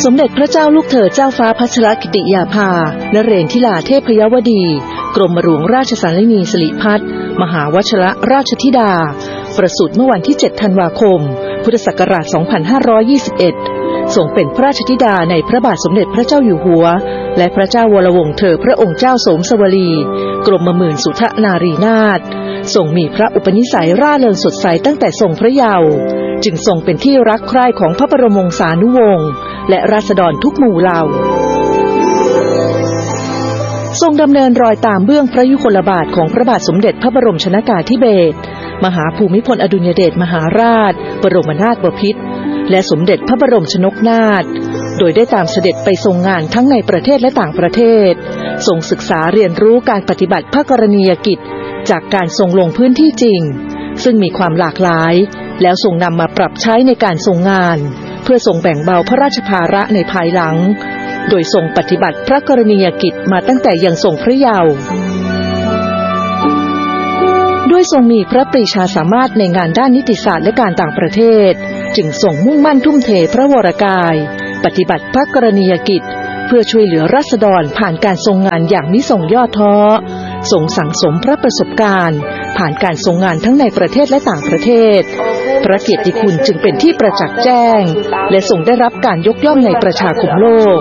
มเด็จพระเจ้าลูกเธอเจ้าฟ้าพัชรกิติยาภานเรศธิดาเทพยวดีกรมหลวงราชสารินีสิริพัฒน์มหาวชิรราชธิดาประสูติเมื่อวันที่7ธันวาคมพุทธศักราช2521ทรงเป็นพระราชธิดาในพระบาทสมเด็จพระเจ้าอยู่หัวและพระเจ้าวรวงศ์เธอพระองค์เจ้าโสมสวลีกรมหมื่นสุทนารีนาถทรงมีพระอุปนิสัยร่าเริงสดใสตั้งแต่ทรงพระเยาว์จึงทรงเป็นที่รักใคร่ของพระบรมวงศานุวงศ์และราษฎรทุกหมู่เหล่าทรงดำเนินรอยตามเบื้องพระยุคลบาทของพระบาทสมเด็จพระบรมชนกาธิเบศรมหาภูมิพลอดุลยเดชมหาราชบรมนาถบพิตรและสมเด็จพระบรมชนกนาถโดยได้ตามเสด็จไปทรงงานทั้งในประเทศและต่างประเทศทรงศึกษาเรียนรู้การปฏิบัติพระกรณียกิจจากการทรงลงพื้นที่จริงซึ่งมีความหลากหลายแล้วทรงนำมาปรับใช้ในการทรงงานเพื่อทรงแบ่งเบาพระราชภาระในภายหลังโดยทรงปฏิบัติพระกรณียกิจมาตั้งแต่ยังทรงพระเยาว์ด้วยทรงมีพระปรีชาสามารถในงานด้านนิติศาสตร์และการต่างประเทศจึงทรงมุ่งมั่นทุ่มเทพระวรกายปฏิบัติพระกรณียกิจเพื่อช่วยเหลือราษฎรผ่านการทรงงานอย่างมิส่งย่อท้อทรงสั่งสมพระประสบการณ์ผ่านการทรงงานทั้งในประเทศและต่างประเทศพระเกียรติคุณจึงเป็นที่ประจักษ์แจ้งและทรงได้รับการยกย่องในประชาคมโลก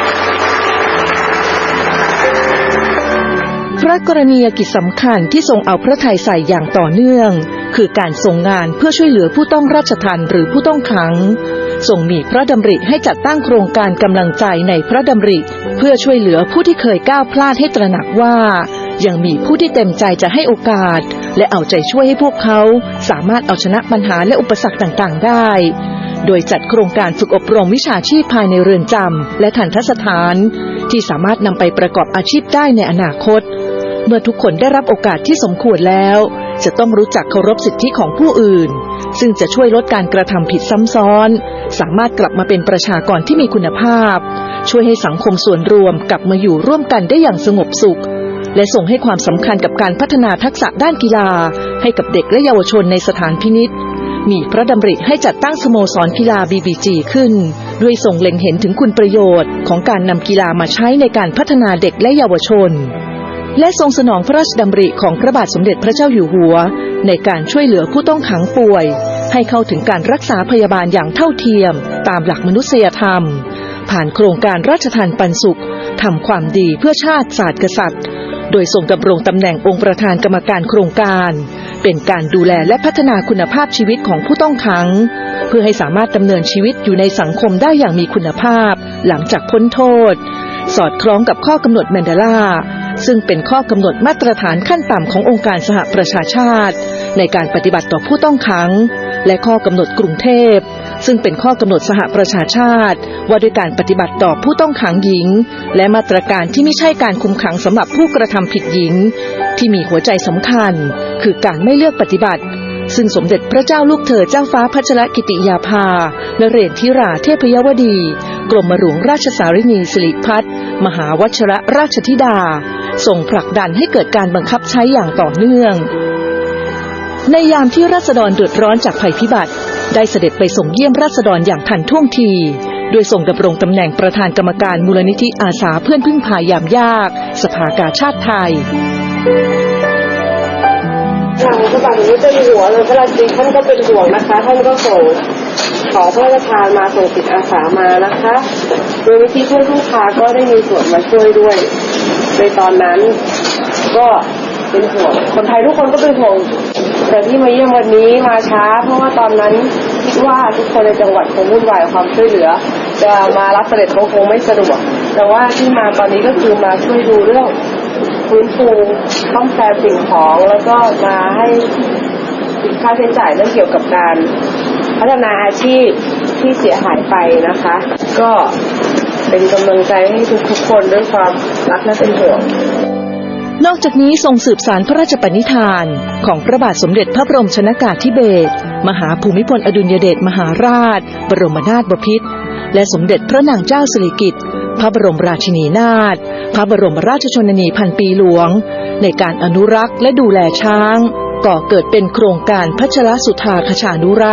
พระกรณียกิจสำคัญที่ทรงเอาพระทัยใส่อย่างต่อเนื่องคือการทรงงานเพื่อช่วยเหลือผู้ต้องราชทัณฑ์หรือผู้ต้องขังทรงมีพระดำริให้จัดตั้งโครงการกำลังใจในพระดำริเพื่อช่วยเหลือผู้ที่เคยก้าวพลาดให้ตระหนักว่ายังมีผู้ที่เต็มใจจะให้โอกาสและเอาใจช่วยให้พวกเขาสามารถเอาชนะปัญหาและอุปสรรคต่างๆได้โดยจัดโครงการฝึกอบรมวิชาชีพภายในเรือนจำและทัณฑสถานที่สามารถนำไปประกอบอาชีพได้ในอนาคตเมื่อทุกคนได้รับโอกาสที่สมควรแล้วจะต้องรู้จักเคารพสิทธิของผู้อื่นซึ่งจะช่วยลดการกระทำผิดซ้ำซ้อนสามารถกลับมาเป็นประชากรที่มีคุณภาพช่วยให้สังคมส่วนรวมกลับมาอยู่ร่วมกันได้อย่างสงบสุขและส่งให้ความสำคัญกับการพัฒนาทักษะด้านกีฬาให้กับเด็กและเยาวชนในสถานพินิจมีพระดำริให้จัดตั้งสโมสรกีฬา BBG ขึ้นด้วยทรงเล็งเห็นถึงคุณประโยชน์ของการนำกีฬามาใช้ในการพัฒนาเด็กและเยาวชนและทรงสนองพระราชดำริของพระบาทสมเด็จพระเจ้าอยู่หัวในการช่วยเหลือผู้ต้องขังป่วยให้เข้าถึงการรักษาพยาบาลอย่างเท่าเทียมตามหลักมนุษยธรรมผ่านโครงการราชทานปันสุขทำความดีเพื่อชาติศาสตร์กษัตริย์โดยทรงดำรงตำแหน่งองค์ประธานกรรมการโครงการเป็นการดูแลและพัฒนาคุณภาพชีวิตของผู้ต้องขังเพื่อให้สามารถดำเนินชีวิตอยู่ในสังคมได้อย่างมีคุณภาพหลังจากพ้นโทษสอดคล้องกับข้อกำหนดแมนเดลาซึ่งเป็นข้อกำหนดมาตรฐานขั้นต่ำขององค์การสหประชาชาติในการปฏิบัติต่อผู้ต้องขังและข้อกำหนดกรุงเทพซึ่งเป็นข้อกำหนดสหประชาชาติว่าด้วยการปฏิบัติต่อผู้ต้องขังหญิงและมาตรการที่ไม่ใช่การคุมขังสำหรับผู้กระทำผิดหญิงที่มีหัวใจสำคัญคือการไม่เลือกปฏิบัติซึ่งสมเด็จพระเจ้าลูกเธอเจ้าฟ้าพัชรกิติยาภานเรศธิดาเทพยวดีกรมหลวงราชสารินีสิริพัฒน์มหาวชิรราชธิดาทรงผลักดันให้เกิดการบังคับใช้อย่างต่อเนื่องในยามที่ราษฎรเดือดร้อนจากภัยพิบัติได้เสด็จไปส่งเยี่ยมราษฎรอย่างทันท่วงทีโดยทรงดำรงตำแหน่งประธานกรรมการมูลนิธิอาสาเพื่อนพึ่งพายามยากสภากาชาดไทยทางพระบาทสมเด็จเจ้าอยู่หัวเลยพระราชินีท่านก็เป็นห่วงนะคะท่านก็ส่งขอพระราชทานมาส่งจิตอาสามานะคะโดยวิธีช่วยลูกค้าก็ได้มีส่วนมาช่วยด้วยในตอนนั้นก็เป็นห่วงคนไทยทุกคนก็เป็นห่วงแต่ที่มาเยี่ยมวันนี้มาช้าเพราะว่าตอนนั้นคิดว่าทุกคนในจังหวัดคงวุ่นวายความช่วยเหลือจะมารับเสด็จคงไม่สะดวกแต่ว่าที่มาตอนนี้ก็คือมาช่วยดูเรื่องฟื้นฟูต้องแปลสิ่งของแล้วก็มาให้ค่าใช้จ่ายเรื่องเกี่ยวกับการพัฒนาอาชีพที่เสียหายไปนะคะก็เป็นกำลังใจให้ทุกคนด้วยความรักและเป็นห่วงนอกจากนี้ทรงสืบสานพระราชปณิธานของพระบาทสมเด็จพระบรมชนกาธิเบศรมหาภูมิพลอดุลยเดชมหาราชบรมนาถบพิตรและสมเด็จพระนางเจ้าสิริกิติ์พระบรมราชินีนาถพระบรมราชชนนีพันปีหลวงในการอนุรักษ์และดูแลช้างก่อเกิดเป็นโครงการพัชรสุธาคชานุรักษ์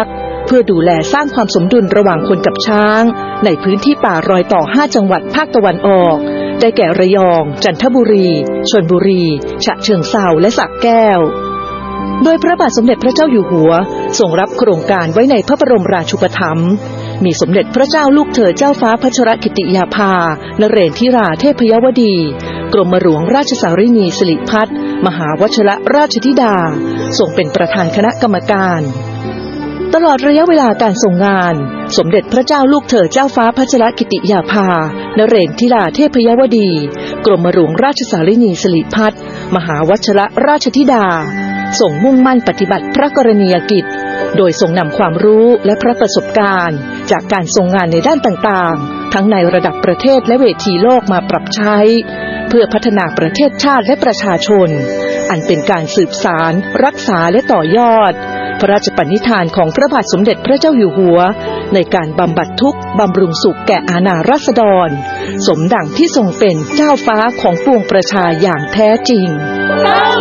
เพื่อดูแลสร้างความสมดุลระหว่างคนกับช้างในพื้นที่ป่ารอยต่อ5จังหวัดภาคตะวันออกได้แก่ระยองจันทบุรีชลบุรีฉะเชิงเทราและสระแก้วโดยพระบาทสมเด็จพระเจ้าอยู่หัวทรงรับโครงการไว้ในพระบรมราชูปถัมภ์มีสมเด็จพระเจ้าลูกเธอเจ้าฟ้าพัชรกิติยาภานเรศธิราเทพยวดีกรมหลวงราชสารินีสิริพัฒน์มหาวชิรราชธิดาทรงเป็นประธานคณะกรรมการตลอดระยะเวลาการทรงงานสมเด็จพระเจ้าลูกเธอเจ้าฟ้าพัชรกิติยาภานเรศธิราเทพยวดีกรมหลวงราชสารินีสิริพัฒน์มหาวชิรราชธิดาทรงมุ่งมั่นปฏิบัติพระกรณียกิจโดยทรงนำความรู้และพระประสบการณ์จากการทรงงานในด้านต่างๆทั้งในระดับประเทศและเวทีโลกมาปรับใช้เพื่อพัฒนาประเทศชาติและประชาชนอันเป็นการสืบสานรักษาและต่อยอดพระราชปณิธานของพระบาทสมเด็จพระเจ้าอยู่หัวในการบำบัดทุกข์บำรุงสุขแก่อาณาราษฎรสมดังที่ทรงเป็นเจ้าฟ้าของปวงประชาอย่างแท้จริง